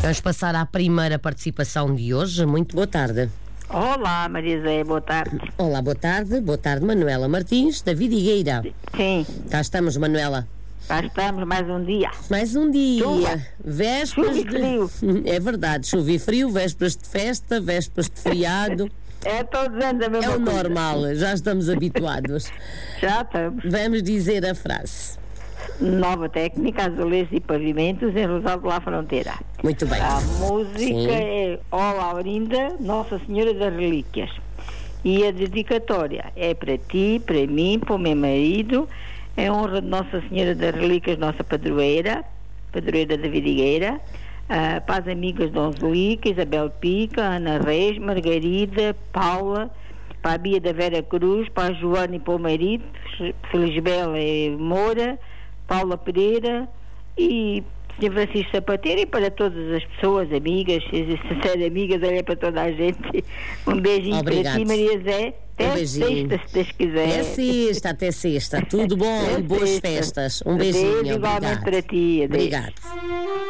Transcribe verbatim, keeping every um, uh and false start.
Vamos passar à primeira participação de hoje. Muito boa tarde. Olá, Maria Zé, boa tarde. Olá, boa tarde. Boa tarde, Manuela Martins, da Vidigueira. Sim. Cá estamos, Manuela. Cá estamos mais um dia. Mais um dia. Chuva. Vésperas Chuva e frio. de... É verdade, chuva e frio, vésperas de festa, vésperas de feriado. É todos anos a mesma É o coisa. normal, já estamos habituados. Já estamos. Vamos dizer a frase. Nova técnica, azulejos e pavimentos em Rosal de la Fronteira. Muito bem. A música Sim. é Ó Laurinda, Nossa Senhora das Relíquias. E a dedicatória é para ti, para mim, para o meu marido, em honra de Nossa Senhora das Relíquias, nossa padroeira, padroeira da Vidigueira, uh, para as amigas Dom Zulica, Isabel Pica, Ana Reis, Margarida, Paula, para a Bia da Vera Cruz, para a Joana e para o marido, Felisbela e Moura, Paula Pereira e senhor Francisco Sapateiro, e para todas as pessoas, amigas, sinceras amigas, olha para toda a gente. Um beijinho. Obrigado. Para ti, Maria Zé. Até Um beijinho. sexta, se Deus quiser. Até sexta, até sexta. Tudo bom Até e boas sexta. festas. Um beijinho. Beijo igualmente Obrigado. para ti. Adeus. Obrigado.